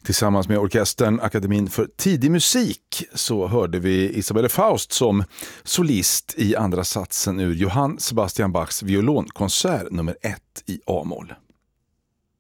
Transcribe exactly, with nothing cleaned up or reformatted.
Tillsammans med orkestern Akademin för tidig musik så hörde vi Isabelle Faust som solist i andra satsen ur Johann Sebastian Bachs violonkonsert nummer ett i A-moll.